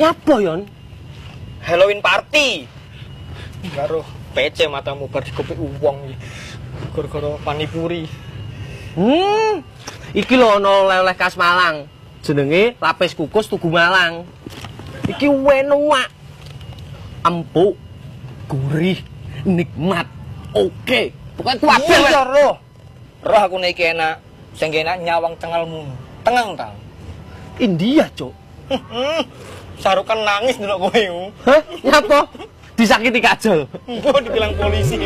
Nyapa yon? Halloween party. Karo PC matamu bar dikopi uang iki. Gara-gara panipuri. Iki lho ana oleh-oleh khas Malang. Jenenge lapis kukus Tugu Malang. Iki enak. Empuk, gurih, nikmat. Oke. Pokoke kuwabe Iya roh. Roh aku nek iki enak. Sing enak nyawang cengalmu. Tengang ta. India, Cuk. Sarukan nangis ndelok kowe. Hah? Nyapa? Disakiti kajol. Engko dibilang polisi.